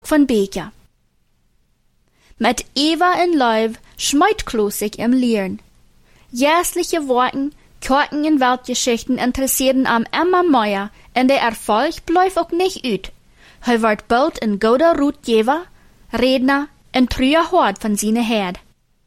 von Beker. Mit Eva in Leib schmeut Kloos sich im Lehren. Jährliche Worten, Korken in Weltgeschichten interessieren am immer mehr, und der Erfolg bleibt auch nicht ut. Hij wird bald ein guter Ratgeber, Redner und treuer Hort von seiner Herd.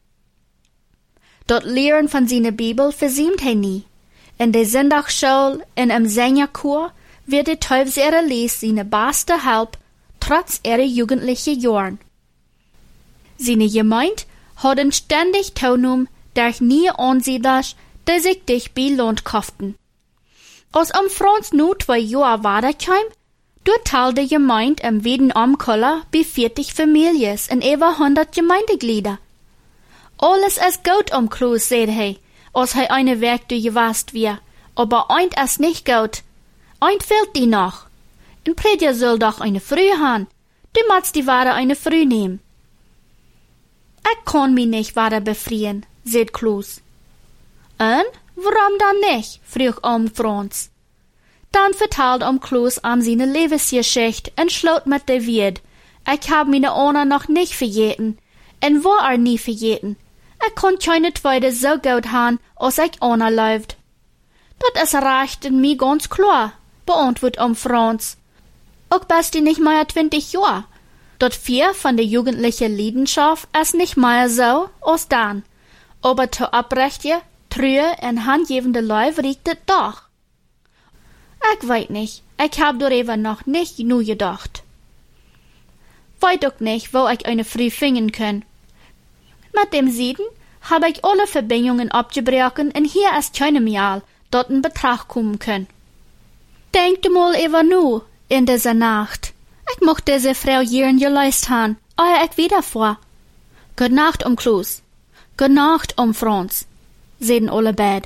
Dort Lehren von seiner Bibel versäumt hij nie. In der Sonntagsschule und im Sängerchor wird die Teufelsehre les seine beste Help, trotz ihrer jugendlichen Jahren. Seine Gemeinde hat ihn ständig teilgenommen durch neue Ansiedlers, die sich dich bei Land kauften. Als Franz nur 2 Jahre weiterkam, dort teilte die Gemeinde im Wiedenamkoller bei 40 Familien und über 100 Gemeindeglieder. Alles ist gut Kloos, sagt hij, als hij eine Werk durchgewast wir, aber eint ist nicht gut. Eint fehlt die noch. Ein Prediger soll doch eine Früh haben. Du musst die Ware eine Früh nehmen. Ich kann mich nicht weiter befreien, sagt Kloos. Und? Warum dann nicht? frug Franz. Dann vertelt Kloos seine Lebensgeschichte und schloot mit der Wied. Ich hab meine Ona noch nicht vergeten, und war nie vergeten. Ich kann keine zweite so gut haben, als ich Ona läuft. Das ist recht in mir ganz klar, beantwortet Franz. Auch bist du nicht mehr 20 Jahre. Dort 4 von der jugendlichen Leidenschaft ist nicht mehr so als dann. Aber zu abrechte, treue und handgebende Leute riecht es doch. Ich weiß nicht, ich hab darüber noch nicht genug gedacht. Weiß auch nicht, wo ich eine Früh finden kann. Mit dem Sieden habe ich alle Verbindungen abgebrochen und hier ist keine mehr, dort in Betracht kommen können. Denk du mal über nu in dieser Nacht. Ich mochte diese Frau hier geleist haben, ehe ich wieder vor. Gute Nacht, Kloos. Gute Nacht, Franz, sehen alle beid.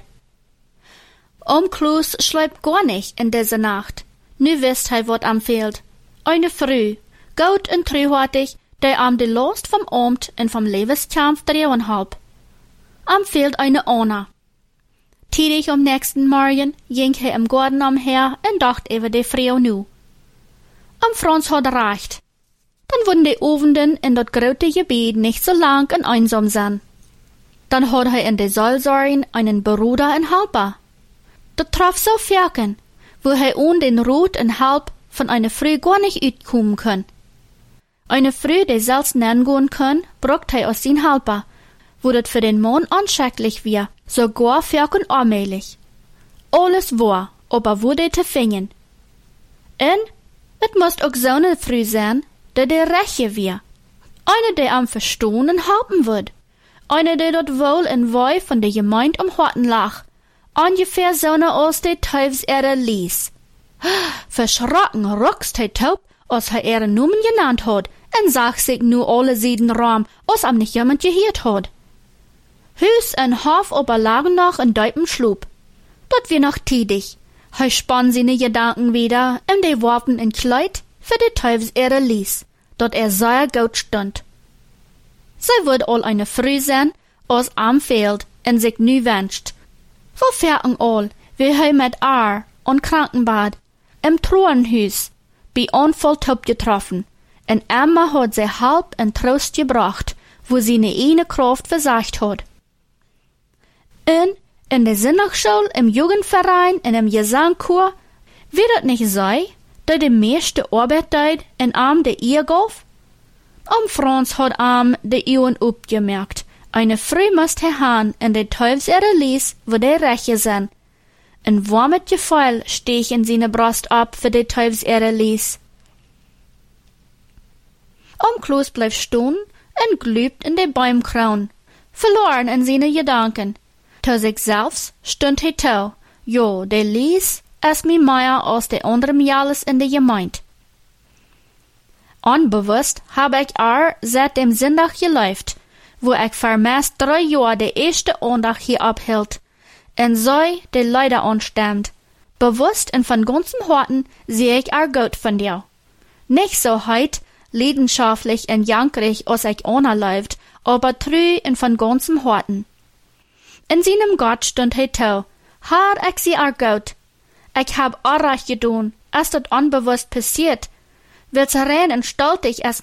Kloos schläft gar nicht in dieser Nacht. Nu wisst hij wat fehlt. Eine Früh, gut und treuhartig, der die Last vom Amt und vom Lebenskampf drehen halb. Fehlt eine Ona. Tidig nächsten Morgen ging hij im Garten umher und dacht über die Frau nu. Franz hat recht. Dann wurden die Ofenden in dat grote Gebiet nicht so lang und einsam sein. Dann hat er in der Seelsorgen einen Bruder und Helper. Das traf so Ferken, wo er ohne den Rot und Halb von einer Früh gar nicht utkommen kann. Eine Früh, die selbst nennen gehen kann, braucht er aus sin Helper, wo das für den Mann anschrecklich wär, sogar Ferken allmählich. Alles war, aber wurde zu finden. Und es muss auch so eine Früh sein, die Reche wär. Eine, die am Verstehen und helfen wird. Eine, die dort wohl in Wei von der Gemeinde Horten lag. Ungefähr so eine als die Teufelserde ließ. Verschrocken ruckst hij taub, als hij ihre Numen genannt hat, und sagt sich nur alle Sieden Raum, als am nicht jemand gehört hat. Hüs en Hof aber lagen noch in deupem Schlub. Dort wir noch tidig. Hij spann seine Gedanken wieder, und die warfen in Kleid für die Teufelserde ließ, dort sehr gut stund. Sie wird all eine Früh sein, als fehlt und sich nu wünscht. Wo fährten all, wie hij mit und Krankenbad, im Troenhus, bei Unfall top getroffen, und Emma hat sie halb in Trost gebracht, wo sie ne eine Kraft versagt hat. Und in der Sonntagsschule, im Jugendverein und im Gesangchor, wird es nicht sein, dass die meiste Arbeit tut in der Ehe gauf? Franz hat die Ehren abgemerkt. Eine Früh muss er haben in der Teufelserde ließ, wo die Reche sind. Ein warmes Gefühl stech in seine Brust ab für die Teufelserde ließ. Kloos bleibt stehen und glüht in der Baumkroon, verloren in seine Gedanken. Zu sich selbst stund er tau, jo, der ließ es mir mehr als der andere Jahres in der Gemeinde. Unbewusst habe ich seit dem Sonntag gelebt, wo ich für meist 3 Jahre die erste Andacht hier abhielt, und so die Leute anstammt. Bewusst und von ganzem Herzen sehe ich Gott von dir. Nicht so heit, leidenschaftlich und jankrig, als ich läuft, aber treu und von ganzem Herzen. In seinem Gott stund er tau, Herr, ich sehe Gott. Ich hab recht getan, als das unbewusst passiert. Willst rein und stoltig